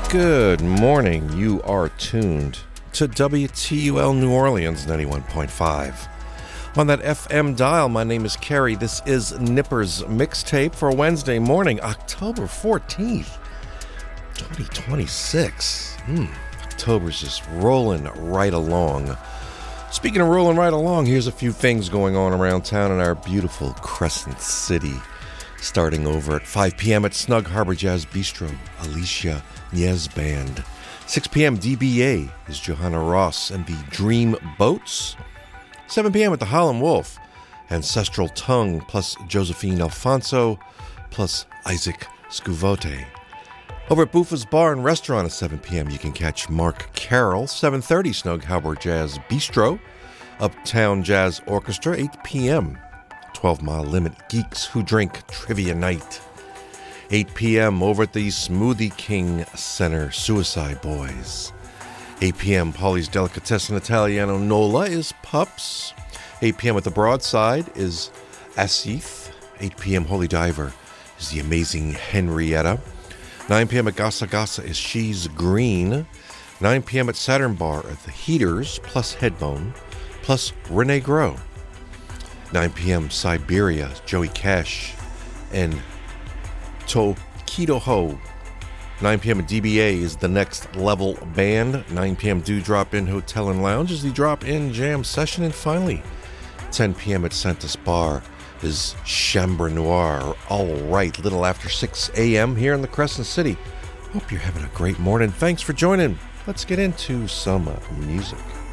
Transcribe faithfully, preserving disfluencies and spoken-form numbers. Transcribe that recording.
Good morning. You are tuned to W T U L New Orleans ninety-one point five. On that F M dial, my name is Kerry. This is Nipper's Mixtape for Wednesday morning, October fourteenth, twenty twenty-six. Hmm, October's just rolling right along. Speaking of rolling right along, here's a few things going on around town in our beautiful Crescent City. Starting over at five p.m. at Snug Harbor Jazz Bistro, Alicia Niez Band. six p.m. D B A is Johanna Ross and the Dream Boats. seven p.m. at the Holland Wolf, Ancestral Tongue plus Josephine Alfonso plus Isaac Scuvote. Over at Buffa's Bar and Restaurant at seven p.m. you can catch Mark Carroll. seven thirty Snug Harbor Jazz Bistro. Uptown Jazz Orchestra, eight p.m. twelve Mile Limit Geeks Who Drink Trivia Night. eight p.m. over at the Smoothie King Center, Suicide Boys. eight p.m. Polly's Delicatessen Italiano Nola is Pups. eight p.m. at the Broadside is Asif. eight p.m. Holy Diver is the amazing Henrietta. nine p.m. at Gasa Gasa is She's Green. nine p.m. at Saturn Bar are the Heaters plus Headbone plus Renee Grow. nine p.m. Siberia, Joey Cash and Tokido Ho. nine p.m. at D B A is the Next Level Band. nine p.m. Do Drop In Hotel and Lounge is the Drop In Jam Session. And finally, ten p.m. at Santa's Bar is Chambre Noir. All right, little after six a.m. here in the Crescent City. Hope you're having a great morning. Thanks for joining. Let's get into some music.